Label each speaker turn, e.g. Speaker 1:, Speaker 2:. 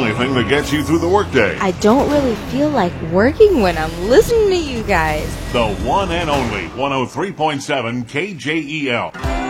Speaker 1: only thing that gets you through the workday.
Speaker 2: I don't really feel like working when I'm listening to you guys.
Speaker 1: The one and only 103.7 KJEL.